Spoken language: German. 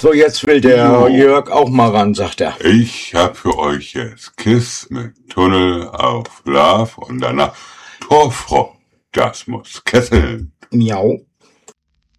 So, jetzt will der Jörg auch mal ran, sagt er. Ich hab für euch jetzt Kiss mit Tunnel auf Love und danach Torfrock. Das muss kesseln. Miau.